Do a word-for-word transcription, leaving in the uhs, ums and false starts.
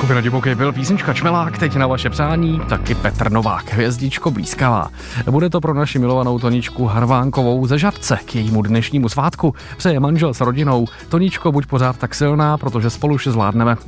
Skupina Divoký byl písnička Čmelák, teď na vaše přání taky Petr Novák, hvězdičko blízkavá. Bude to pro naši milovanou Toničku Harvánkovou ze Žatce k jejímu dnešnímu svátku. Přeje manžel s rodinou. Toničko, buď pořád tak silná, protože spolu vše zvládneme.